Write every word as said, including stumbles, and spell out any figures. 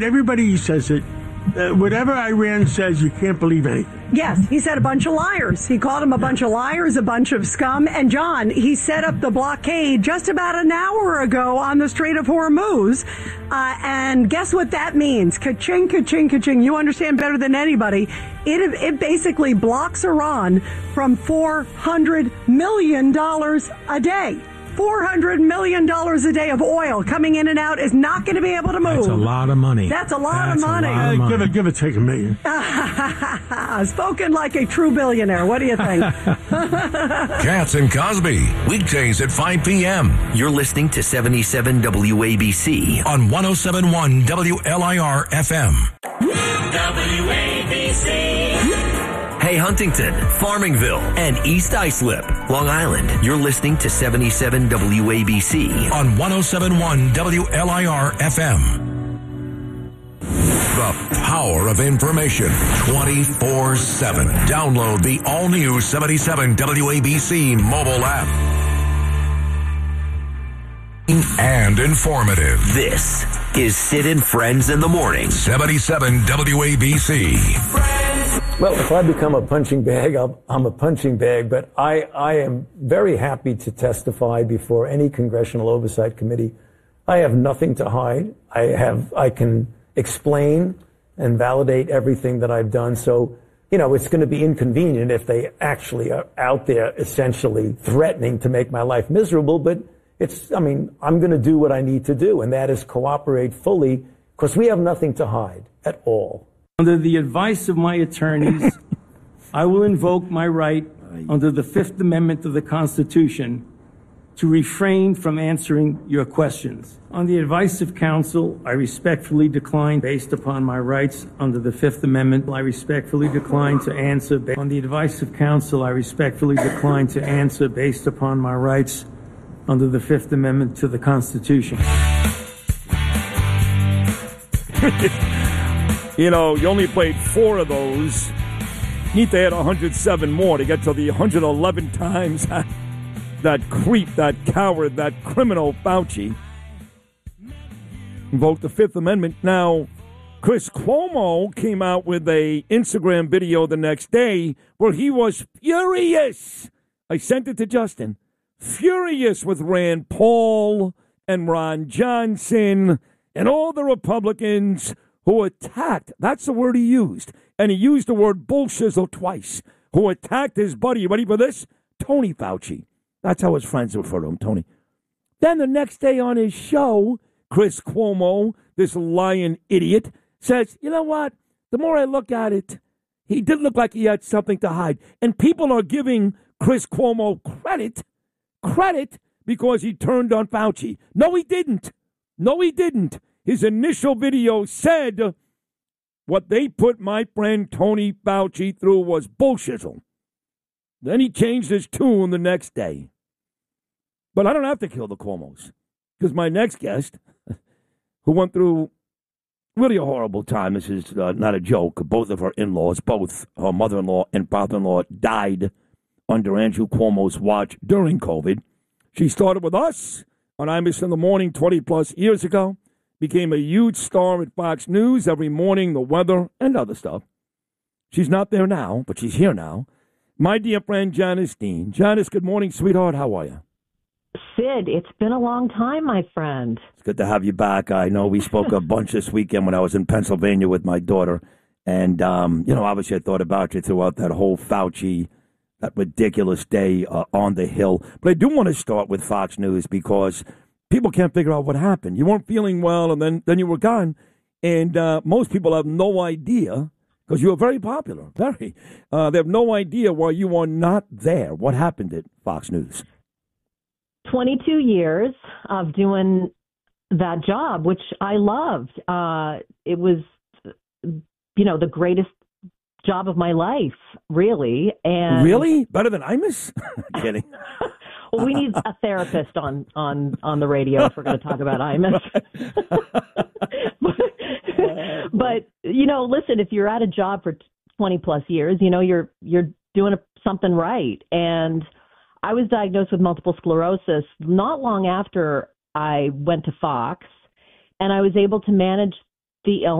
Everybody says it. Uh, whatever Iran says, you can't believe anything. Yes, he said a bunch of liars. He called them a bunch of liars, a bunch of scum. And John, he set up the blockade just about an hour ago on the Strait of Hormuz. Uh, and guess what that means? Ka-ching, ka-ching, ka-ching. You understand better than anybody. It, it basically blocks Iran from four hundred million dollars a day. four hundred million dollars a day of oil coming in and out is not going to be able to move. That's a lot of money. That's a lot That's of money. A lot of money. Give it, give it, take a million. Spoken like a true billionaire. What do you think? Katz and Cosby, weekdays at five p.m. You're listening to seventy-seven W A B C on one oh seven point one W L I R F M. W A B C. Hey, Huntington, Farmingville, and East Islip, Long Island. You're listening to seventy-seven W A B C on one oh seven point one W L I R F M. The power of information twenty-four seven. Download the all-new seventy-seven W A B C mobile app. And informative. This is Sid and Friends in the Morning. seventy-seven W A B C. Well, if I become a punching bag, I'll, I'm a punching bag, but I, I am very happy to testify before any Congressional Oversight Committee. I have nothing to hide. I have, I can explain and validate everything that I've done. So, you know, it's going to be inconvenient if they actually are out there essentially threatening to make my life miserable, but it's, I mean, I'm going to do what I need to do, and that is cooperate fully, because we have nothing to hide at all. Under the advice of my attorneys, I will invoke my right under the Fifth Amendment of the Constitution to refrain from answering your questions. On the advice of counsel, I respectfully decline, based upon my rights under the Fifth Amendment, I respectfully decline to answer. Ba- on the advice of counsel, I respectfully decline to answer based upon my rights under the Fifth Amendment to the Constitution. You know, you only played four of those. Need to add one hundred seven more to get to the one hundred eleven times that, that creep, that coward, that criminal Fauci invoked the Fifth Amendment. Now, Chris Cuomo came out with a Instagram video the next day where he was furious. I sent it to Justin. Furious with Rand Paul and Ron Johnson and all the Republicans who attacked, that's the word he used, and he used the word bullshizzle twice, who attacked his buddy, ready for this? Tony Fauci. That's how his friends refer to him, Tony. Then the next day on his show, Chris Cuomo, this lying idiot, says, you know what? The more I look at it, he did look like he had something to hide. And people are giving Chris Cuomo credit, credit, because he turned on Fauci. No, he didn't. No, he didn't. His initial video said what they put my friend Tony Fauci through was bullshizzle. Then he changed his tune the next day. But I don't have to kill the Cuomos, because my next guest, who went through really a horrible time, this is uh, not a joke, both of her in-laws, both her mother-in-law and father-in-law, died under Andrew Cuomo's watch during COVID. She started with us on Imus in the Morning twenty-plus years ago. Became a huge star at Fox News every morning, the weather, and other stuff. She's not there now, but she's here now. My dear friend, Janice Dean. Janice, good morning, sweetheart. How are you? Sid, it's been a long time, my friend. It's good to have you back. I know we spoke a bunch this weekend when I was in Pennsylvania with my daughter. And, um, you know, obviously I thought about you throughout that whole Fauci, that ridiculous day uh, on the Hill. But I do want to start with Fox News because people can't figure out what happened. You weren't feeling well, and then, then you were gone. And uh, most people have no idea, because you were very popular, very. Uh, they have no idea why you are not there. What happened at Fox News? twenty-two years of doing that job, which I loved. Uh, it was, you know, the greatest job of my life, really. And really? Better than Imus? Kidding. Well, we need a therapist on, on, on the radio if we're going to talk about Imus. but, but, you know, listen, if you're at a job for twenty plus years, you know, you're, you're doing a, something right. And I was diagnosed with multiple sclerosis not long after I went to Fox, and I was able to manage the